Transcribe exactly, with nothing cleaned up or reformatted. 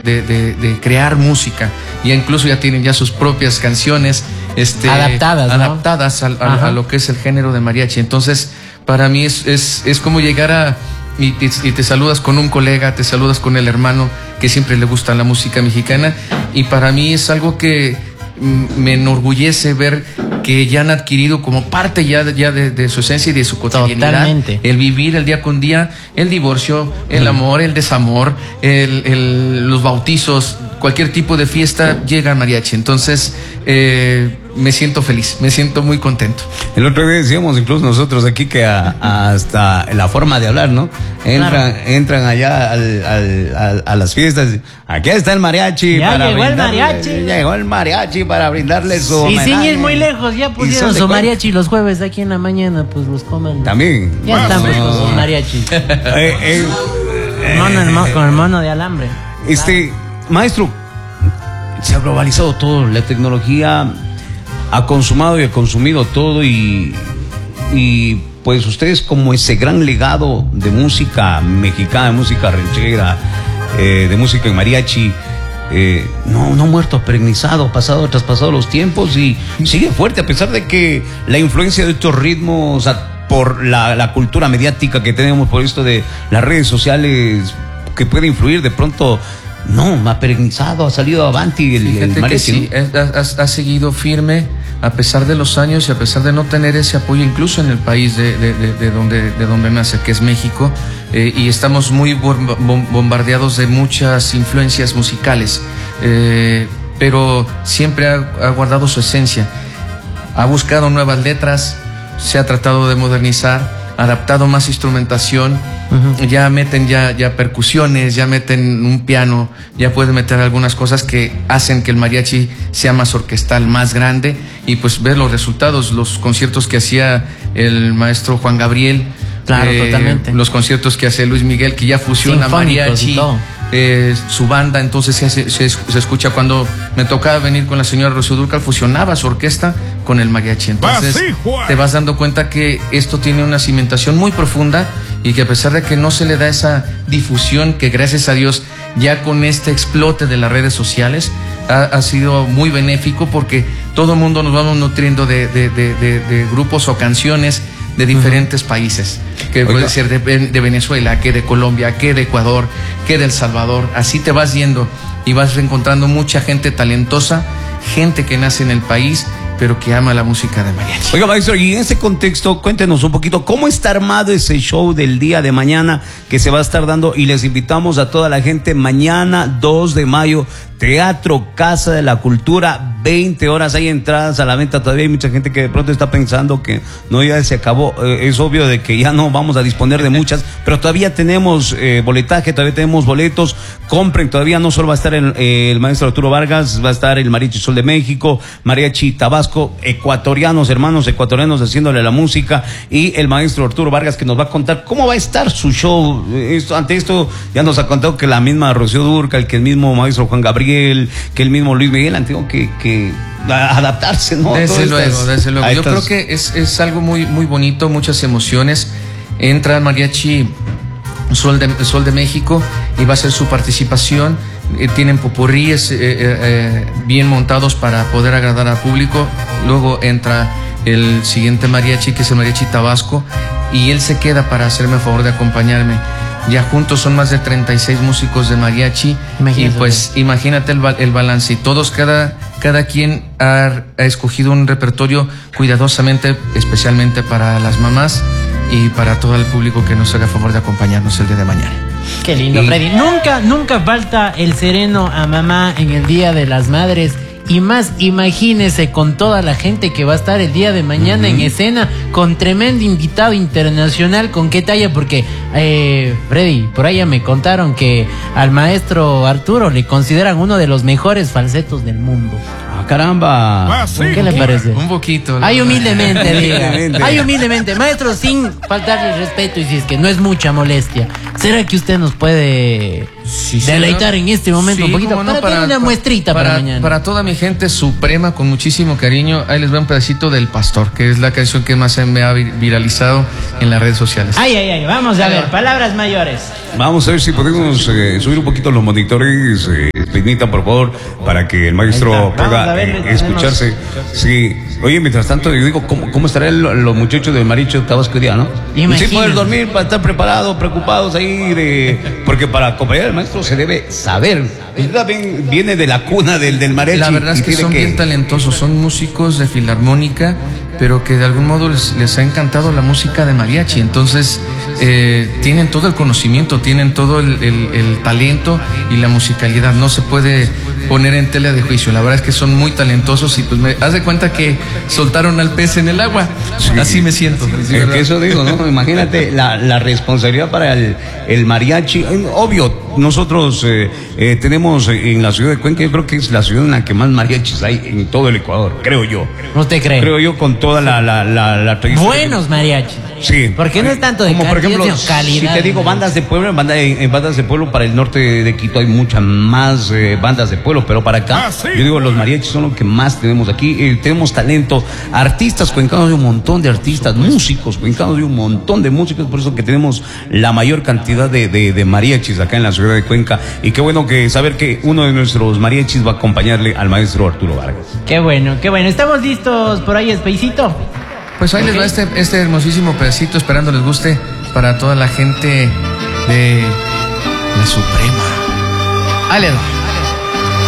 de, de, de crear música. Ya incluso ya tienen ya sus propias canciones este, adaptadas, ¿no? adaptadas a, a, a lo que es el género de mariachi. Entonces, para mí es, es, es como llegar a... Y te, y te saludas con un colega, te saludas con el hermano que siempre le gusta la música mexicana. Y para mí es algo que me enorgullece ver que ya han adquirido como parte ya, de, ya de, de su esencia y de su cotidianidad. Totalmente. El vivir el día con día, el divorcio, el mm. amor, el desamor, el, el, los bautizos, cualquier tipo de fiesta llega a mariachi. Entonces eh, me siento feliz, me siento muy contento. El otro día decíamos incluso nosotros aquí que a, a hasta la forma de hablar, ¿no? Entran, claro. entran allá al, al, al, a las fiestas. Aquí está el mariachi. Ya para llegó el mariachi. Ya llegó el mariachi para brindarle su Y sin ir muy lejos, ya pusieron su mariachi los jueves aquí en la mañana, pues los coman. También. Ya están pues con sus mariachi. eh, eh, eh, mono, el mo con el mono de alambre. Este, maestro, se ha globalizado todo, la tecnología ha consumado y ha consumido todo y, y pues ustedes como ese gran legado de música mexicana, de música ranchera, eh, de música en mariachi, eh, no, no ha muerto, perenizado, pasado, traspasado los tiempos y sigue fuerte a pesar de que la influencia de estos ritmos a, por la, la cultura mediática que tenemos por esto de las redes sociales que puede influir de pronto. No, ha perenizado, ha salido avanti el, el mariachi. Sí, ha, ha, ha seguido firme a pesar de los años y a pesar de no tener ese apoyo incluso en el país de, de, de, de, donde, de donde nace, que es México, eh, y estamos muy bombardeados de muchas influencias musicales, eh, pero siempre ha, ha guardado su esencia, ha buscado nuevas letras, se ha tratado de modernizar, adaptado más instrumentación, uh-huh. ya meten ya, ya percusiones, ya meten un piano, ya pueden meter algunas cosas que hacen que el mariachi sea más orquestal, más grande, y pues ver los resultados, los conciertos que hacía el maestro Juan Gabriel, claro, eh, totalmente. los conciertos que hace Luis Miguel, que ya fusiona mariachi, eh, su banda, entonces se, se, se escucha. Cuando me tocaba venir con la señora Rocío Dúrcal, fusionaba su orquesta con el mariachi, entonces te vas dando cuenta que esto tiene una cimentación muy profunda y que a pesar de que no se le da esa difusión, que gracias a Dios ya con este explote de las redes sociales ha, ha sido muy benéfico, porque todo el mundo nos vamos nutriendo de, de, de, de, de grupos o canciones de diferentes uh-huh. países, que Oiga. puede ser de, de Venezuela, que de Colombia, que de Ecuador, que de El Salvador. Así te vas yendo y vas encontrando mucha gente talentosa, gente que nace en el país, pero que ama la música de mariachi. Oiga, maestro, y en ese contexto, cuéntenos un poquito cómo está armado ese show del día de mañana que se va a estar dando, y les invitamos a toda la gente mañana dos de mayo, Teatro Casa de la Cultura, veinte horas, hay entradas a la venta, todavía hay mucha gente que de pronto está pensando que no, ya se acabó, eh, es obvio de que ya no vamos a disponer de muchas, pero todavía tenemos eh, boletaje, todavía tenemos boletos, compren, todavía no solo va a estar el, eh, el maestro Arturo Vargas, va a estar el Mariachi Sol de México, Mariachi Tabasco, ecuatorianos, hermanos ecuatorianos haciéndole la música, y el maestro Arturo Vargas que nos va a contar cómo va a estar su show. Esto, ante esto ya nos ha contado que la misma Rocío Dúrcal, que el mismo maestro Juan Gabriel, que el mismo Luis Miguel han tenido que, que adaptarse, ¿no? Desde luego, estas, desde luego. Yo estas... creo que es, es algo muy, muy bonito, muchas emociones. Entra Mariachi Sol de, Sol de México y va a ser su participación. Eh, tienen popurríes eh, eh, bien montados para poder agradar al público. Luego entra el siguiente mariachi, que es el Mariachi Tabasco, y él se queda para hacerme el favor de acompañarme. Ya juntos son más de treinta y seis músicos de mariachi. Imagínate. Y pues imagínate el, el balance. Y todos, cada, cada quien ha, ha escogido un repertorio cuidadosamente, especialmente para las mamás y para todo el público que nos haga favor de acompañarnos el día de mañana. Qué lindo, y... Freddy. Nunca, nunca falta el sereno a mamá en el Día de las Madres. Y más, imagínese con toda la gente que va a estar el día de mañana uh-huh. en escena, con tremendo invitado internacional. ¿Con qué talla? Porque, eh, Freddy, por ahí ya me contaron que al maestro Arturo le consideran uno de los mejores falsetos del mundo. Ah, caramba. Ah, sí. ¿Qué le parece? Un poquito. Ay, humildemente, diga. Ay, humildemente. Maestro, sin faltarle respeto, y si es que no es mucha molestia, ¿será que usted nos puede sí, deleitar sí, en este momento sí, un poquito? No, para, para tener una muestrita para, para mañana. Para toda mi gente suprema, con muchísimo cariño, ahí les va un pedacito del Pastor, que es la canción que más se me ha viralizado en las redes sociales. Ay, ay, ay, vamos a ver, palabras mayores. Vamos a ver si podemos eh, subir un poquito los monitores, eh, Espinita, por favor, para que el maestro pueda ver, eh, escucharse. Sí. Oye, mientras tanto, yo digo, ¿cómo, cómo estarán los muchachos del Mariachi Tabasco día, no? Sin poder dormir, para estar preparados, preocupados ahí, de porque para acompañar al maestro se debe saber. Él también viene de la cuna del, del mariachi. La verdad es que son que... bien talentosos, son músicos de filarmónica, pero que de algún modo les, les ha encantado la música de mariachi. Entonces, eh, tienen todo el conocimiento, tienen todo el, el, el talento y la musicalidad. No se puede poner en tela de juicio. La verdad es que son muy talentosos y pues me haz de cuenta que soltaron al pez en el agua. Sí. Así me siento. Sí, es que eso digo, ¿no? Imagínate la, la responsabilidad para el, el mariachi. Obvio, nosotros eh, eh, tenemos en la ciudad de Cuenca, yo creo que es la ciudad en la que más mariachis hay en todo el Ecuador, creo yo. ¿Usted cree? Creo yo, con toda la, la, la, la buenos mariachis. Sí. Porque no es tanto de como por ejemplo, calidad, si te digo bandas de pueblo, en, banda, en bandas de pueblo para el norte de Quito hay muchas más eh, bandas de pueblo, pero para acá, ah, ¿sí? Yo digo, los mariachis son lo que más tenemos aquí. Eh, tenemos talento, artistas cuencanos, de un montón de artistas, músicos cuencanos, de un montón de músicos, por eso que tenemos la mayor cantidad de, de, de mariachis acá en la ciudad de Cuenca. Y qué bueno que saber que uno de nuestros mariachis va a acompañarle al maestro Arturo Vargas. Qué bueno, qué bueno. ¿Estamos listos por ahí, Espacito? Pues ahí okay. les va este, este hermosísimo pedacito, esperando les guste, para toda la gente de la Suprema. Ahí le doy.